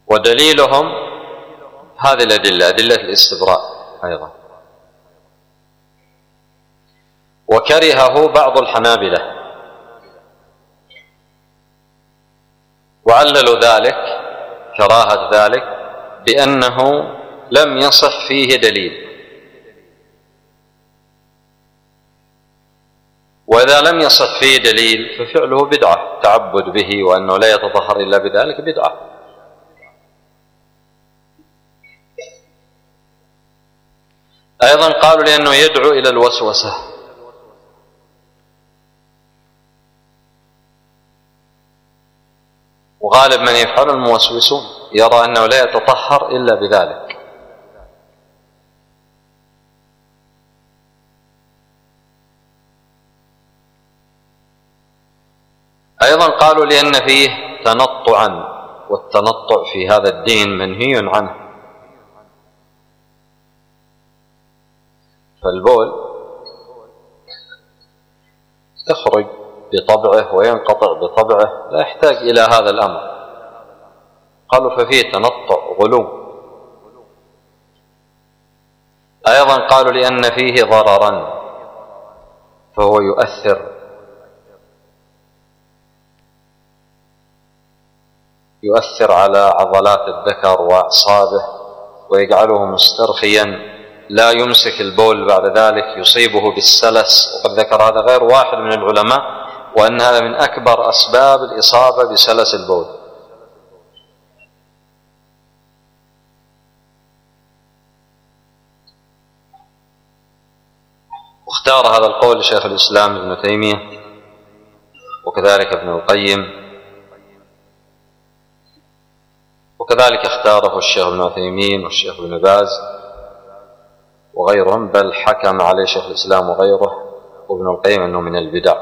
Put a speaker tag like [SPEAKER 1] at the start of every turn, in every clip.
[SPEAKER 1] ودليلهم هذه الأدلة، أدلة الاستبراء أيضا. وكرهه بعض الحنابلة وعللوا ذلك، كراهة ذلك، بأنه لم يصح فيه دليل. وإذا لم يصح فيه دليل ففعله بدعة، تعبد به وأنه لا يتطهر إلا بذلك بدعة. أيضا قالوا لأنه يدعو إلى الوسوسة، وغالب من يفعل الموسوسون يرى أنه لا يتطهر إلا بذلك. أيضا قالوا لأن فيه تنطعا، والتنطع في هذا الدين منهي عنه. فالبول يخرج بطبعه وينقطع بطبعه، لا يحتاج إلى هذا الأمر. قالوا ففيه تنطع غلو. أيضا قالوا لأن فيه ضررا، فهو يؤثر على عضلات الذكر وأعصابه ويجعله مسترخيا، لا يمسك البول بعد ذلك، يصيبه بالسلس. وقد ذكر هذا غير واحد من العلماء، وأن هذا من أكبر أسباب الإصابة بسلس البول. واختار هذا القول شيخ الإسلام ابن تيمية، وكذلك ابن القيم، وكذلك اختاره الشيخ ابن عثيمين والشيخ ابن باز وغيرهم، بل حكم عليه شيخ الإسلام وغيره وابن القيم أنه من البدع.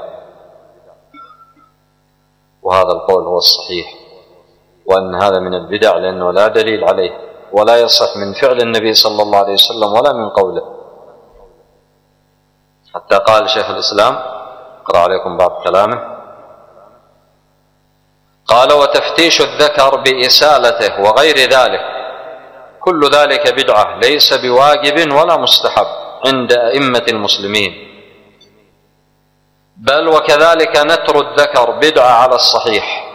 [SPEAKER 1] وهذا القول هو الصحيح، وأن هذا من البدع لأنه لا دليل عليه، ولا يصح من فعل النبي صلى الله عليه وسلم ولا من قوله. حتى قال شيخ الإسلام، أقرأ عليكم بعض كلامه، قال: وتفتيش الذكر بإسالته وغير ذلك كل ذلك بدعة، ليس بواجب ولا مستحب عند أئمة المسلمين، بل وكذلك نتر الذكر بدعة على الصحيح،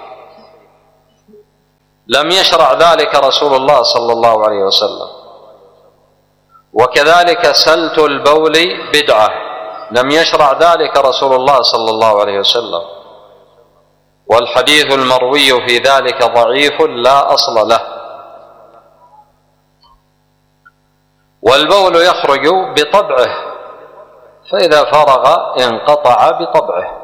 [SPEAKER 1] لم يشرع ذلك رسول الله صلى الله عليه وسلم. وكذلك سلت البول بدعة، لم يشرع ذلك رسول الله صلى الله عليه وسلم، والحديث المروي في ذلك ضعيف لا أصل له. والبول يخرج بطبعه، فإذا فرغ انقطع بطبعه.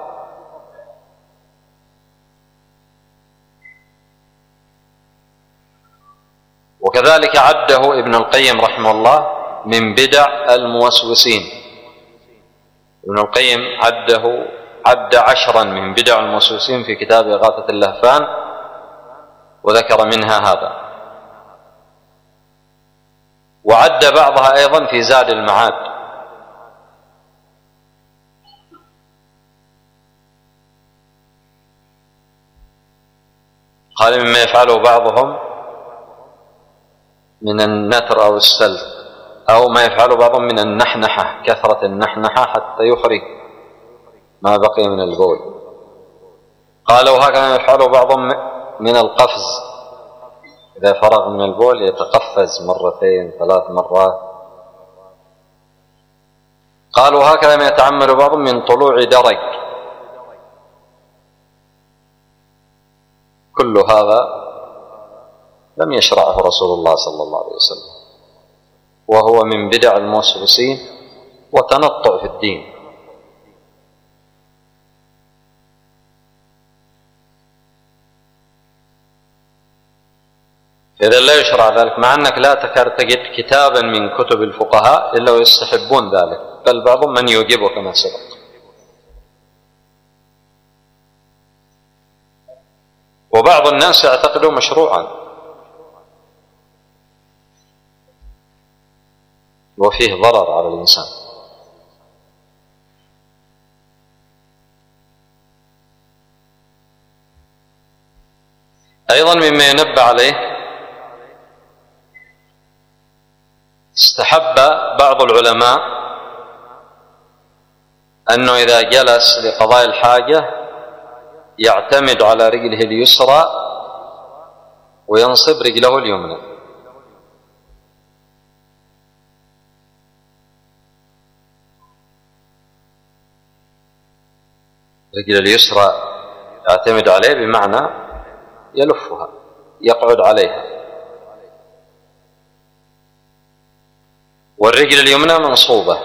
[SPEAKER 1] وكذلك عده ابن القيم رحمه الله من بدع الموسوسين. ابن القيم عد 10 من بدع الموسوسين في كتاب إغاثة اللهفان، وذكر منها هذا، وعد بعضها أيضا في زاد المعاد. قال: مما يفعله بعضهم من النتر أو السلت، أو ما يفعله بعضهم من النحنحة، كثرة النحنحة حتى يخرج ما بقي من البول. قال: وهكذا يفعله بعضهم من القفز، إذا فرغ من البول يتقفز 2 3 مرات. قال: وهكذا ما يتعمل بعضهم من طلوع درج. كل هذا لم يشرعه رسول الله صلى الله عليه وسلم، وهو من بدع الموسوسين وتنطع في الدين. إذا لا يشرع ذلك، مع أنك لا تكاد تجد كتابا من كتب الفقهاء إلا ويستحبون ذلك، بل بعضهم من يوجبه كما سبق. وبعض الناس يعتقدوا مشروعا، وفيه ضرر على الإنسان. أيضا مما ينبه عليه استحب بعض العلماء أنه إذا جلس لقضاء الحاجة يعتمد على رجله اليسرى وينصب رجله اليمنى، رجل اليسرى يعتمد عليه بمعنى يلفها يقعد عليها، والرجل اليمنى منصوبة.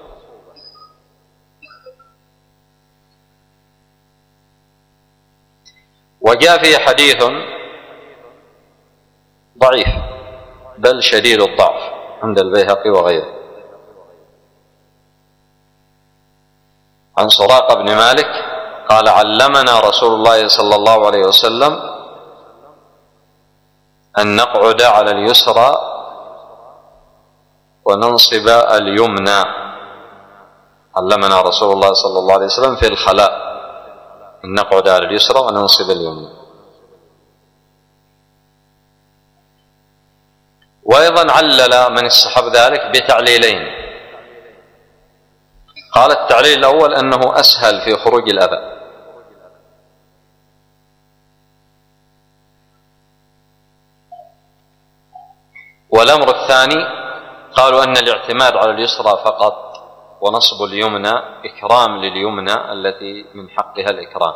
[SPEAKER 1] وجاء فيه حديث ضعيف بل شديد الضعف عند البيهقي وغيره عن سراقة بن مالك قال: علمنا رسول الله صلى الله عليه وسلم أن نقعد على اليسرى وننصب اليمنى. علمنا رسول الله صلى الله عليه وسلم في الخلاء أن نقعد على اليسرى وننصب اليمنى. وأيضا علل من استحب ذلك بتعليلين. قال: التعليل الأول أنه أسهل في خروج الأذى، والأمر الثاني قالوا أن الاعتماد على اليسرى فقط ونصب اليمنى إكرام لليمنى التي من حقها الإكرام.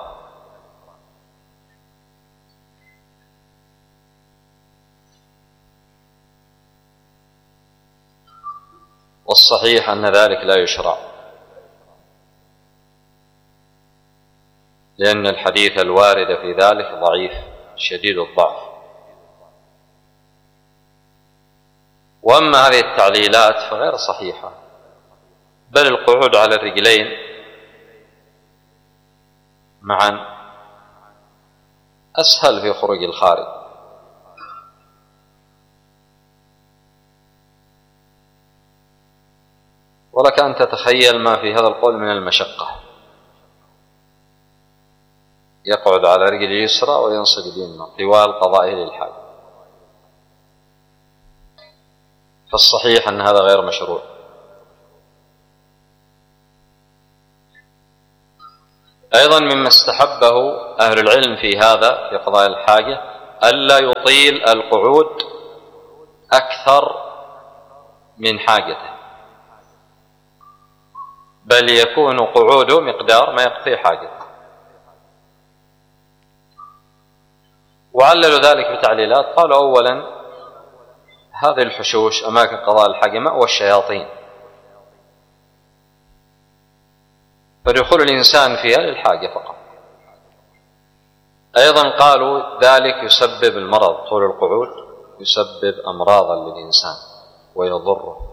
[SPEAKER 1] والصحيح أن ذلك لا يشرع، لأن الحديث الوارد في ذلك ضعيف شديد الضعف. وأما هذه التعليلات فغير صحيحة، بل القعود على الرجلين معا أسهل في خروج الخارج. ولك أن تتخيل ما في هذا القول من المشقة، يقعد على رجل اليسرى وينصب اليمنى طوال قضائه للحاجة. فالصحيح أن هذا غير مشروع. أيضا مما استحبه أهل العلم في هذا في قضاء الحاجة ألا يطيل القعود أكثر من حاجته، بل يكون قعوده مقدار ما يقضي حاجته. وعللوا ذلك بتعليلات. قالوا: أولا هذه الحشوش أماكن قضاء الحاجة مأوى الشياطين، فدخول الإنسان فيها للحاجة فقط. أيضا قالوا ذلك يسبب المرض، طول القعود يسبب أمراضا للإنسان ويضره،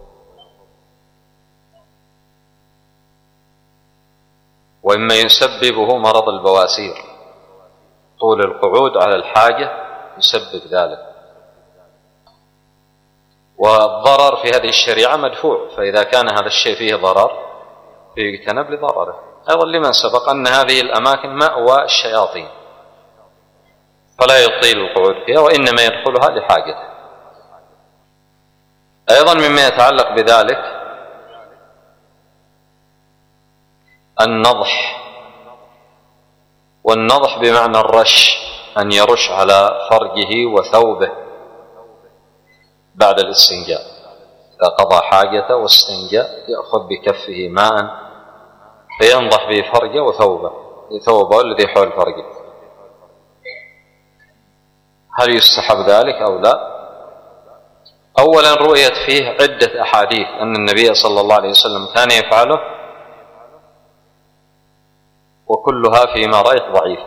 [SPEAKER 1] وإما يسببه مرض البواسير. طول القعود على الحاجة يسبب ذلك. والضرر في هذه الشريعة مدفوع، فإذا كان هذا الشيء فيه ضرر فيجتنب لضرره. أيضا لمن سبق أن هذه الأماكن مأوى الشياطين، فلا يطيل القعود فيها وإنما يدخلها لحاجته. أيضا مما يتعلق بذلك النضح، والنضح بمعنى الرش، أن يرش على فرجه وثوبه بعد الاستنجاء. إذا قضى حاجته واستنجاء يأخذ بكفه ماء فينضح به فرجه وثوبه، ثوبه الذي حول فرجه. هل يستحب ذلك أو لا؟ أولا رؤيت فيه عدة أحاديث أن النبي صلى الله عليه وسلم كان يفعله، وكلها فيما رأيت ضعيفة،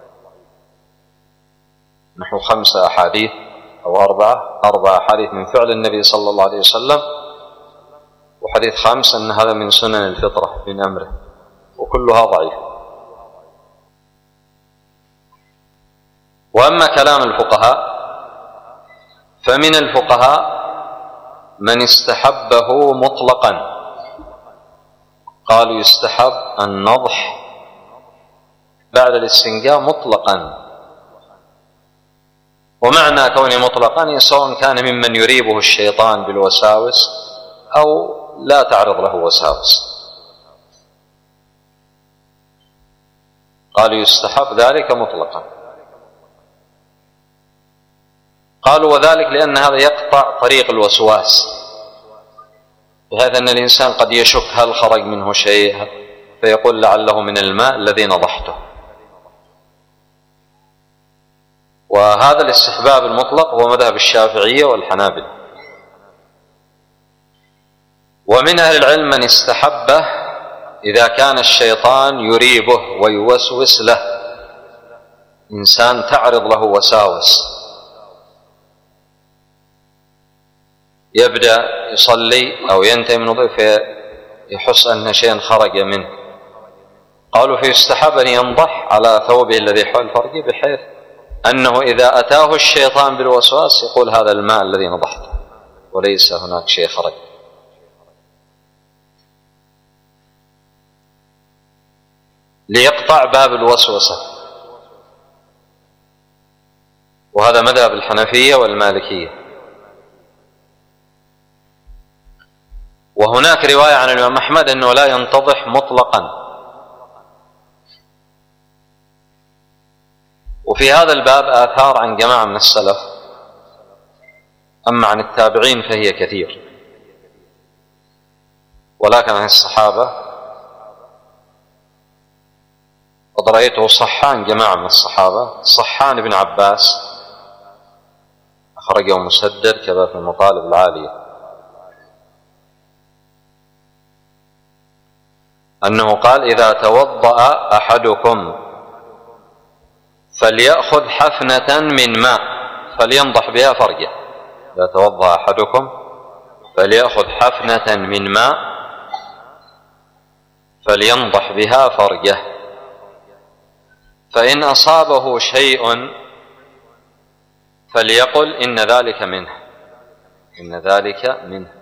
[SPEAKER 1] نحو 5 أحاديث أو 4 أحاديث من فعل النبي صلى الله عليه وسلم، وحديث 5 أن هذا من سنن الفطرة من أمره، وكلها ضعيفة. وأما كلام الفقهاء فمن الفقهاء من استحبه مطلقا، قالوا يستحب النضح بعد الاستنجاء مطلقا، ومعنى كونه مطلقا سواء كان ممن يريبه الشيطان بالوساوس أو لا تعرض له وساوس. قالوا يستحب ذلك مطلقا. قالوا وذلك لأن هذا يقطع طريق الوسواس، بهذا أن الإنسان قد يشك هل خرج منه شيء فيقول لعله من الماء الذي نضحته. وهذا الاستحباب المطلق هو مذهب الشافعية والحنابلة. ومن أهل العلم من استحبه إذا كان الشيطان يريبه ويوسوس له، إنسان تعرض له وساوس، يبدأ يصلي أو ينتهي من وضوءه يحس أن شيئا خرج منه، قالوا فيستحب أن ينضح على ثوبه الذي حول فرجه بحيث أنه إذا أتاه الشيطان بالوسواس يقول هذا الماء الذي نضحته وليس هناك شيء خرج. ليقطع باب الوسوسة. وهذا مذهب الحنفية والمالكية. وهناك رواية عن الإمام أحمد أنه لا ينتضح مطلقا. وفي هذا الباب آثار عن جماعة من السلف، أما عن التابعين فهي كثير، ولكن عن الصحابة قد رأيته صحان جماعة من الصحابة. صحان ابن عباس أخرجه مسدد كذا في المطالب العالية أنه قال إذا توضأ أحدكم فليأخذ حفنة من ماء فلينضح بها فرجه. إذا توضأ أحدكم فليأخذ حفنة من ماء فلينضح بها فرجه، فإن أصابه شيء فليقل إن ذلك منه، إن ذلك منه.